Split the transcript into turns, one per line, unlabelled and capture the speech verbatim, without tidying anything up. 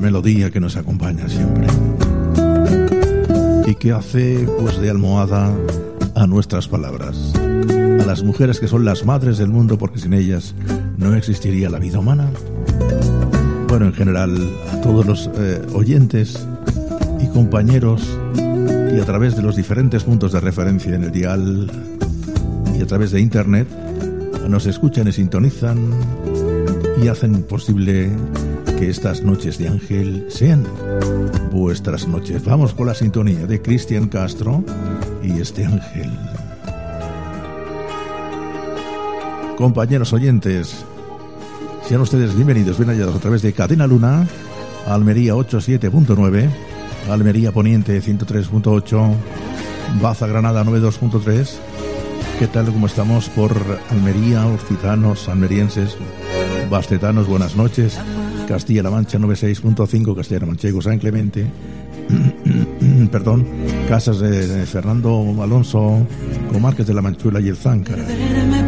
melodía que nos acompaña siempre y que hace pues de almohada a nuestras palabras, a las mujeres que son las madres del mundo, porque sin ellas no existiría la vida humana. Bueno, en general a todos los eh, oyentes y compañeros y a través de los diferentes puntos de referencia en el dial y a través de internet nos escuchan y sintonizan y hacen posible que estas noches de Ángel sean vuestras noches. Vamos con la sintonía de Cristian Castro y este Ángel. Compañeros oyentes, sean ustedes bienvenidos, bien hallados a través de Cadena Luna, Almería ochenta y siete punto nueve, Almería Poniente ciento tres punto ocho, Baza Granada noventa y dos punto tres. ¿Qué tal? ¿Cómo estamos por Almería, occitanos, almerienses, bastetanos? Buenas noches. Castilla-La Mancha noventa y seis punto cinco, Castilla-La Manchego, San Clemente, perdón, Casas de Fernando Alonso, Comarques de la Manchuela y el Záncara.